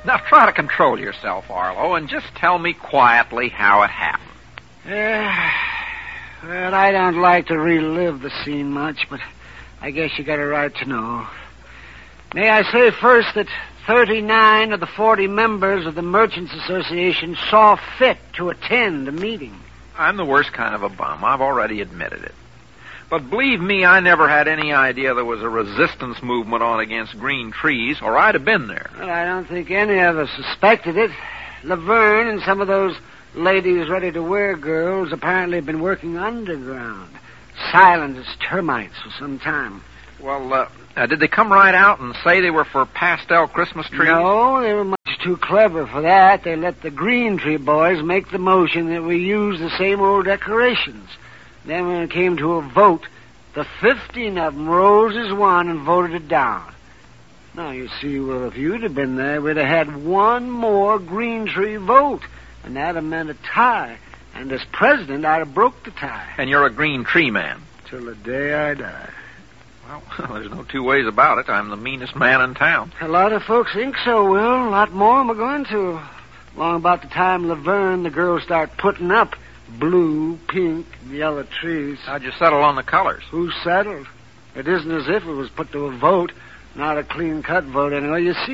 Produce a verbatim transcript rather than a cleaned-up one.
Now try to control yourself, Arlo, and just tell me quietly how it happened. Yeah, well, I don't like to relive the scene much, but I guess you got a right to know. May I say first that thirty-nine of the forty members of the Merchants Association saw fit to attend the meeting. I'm the worst kind of a bum. I've already admitted it. But believe me, I never had any idea there was a resistance movement on against green trees, or I'd have been there. Well, I don't think any of us suspected it. Laverne and some of those ladies ready-to-wear girls apparently have been working underground, silent as termites for some time. Well, uh, uh, did they come right out and say they were for pastel Christmas trees? No, they were much too clever for that. They let the green tree boys make the motion that we use the same old decorations. Then when it came to a vote, the fifteen of them rose as one and voted it down. Now, you see, well, if you'd have been there, we'd have had one more green tree vote, and that'd have meant a tie. And as president, I'd have broke the tie. And you're a green tree man? Till the day I die. Well, there's no two ways about it. I'm the meanest man in town. A lot of folks think so, Will. A lot more am I going to. Long about the time Laverne, the girls start putting up blue, pink, and yellow trees. How'd you settle on the colors? Who settled? It isn't as if it was put to a vote. Not a clean-cut vote, anyway. You see,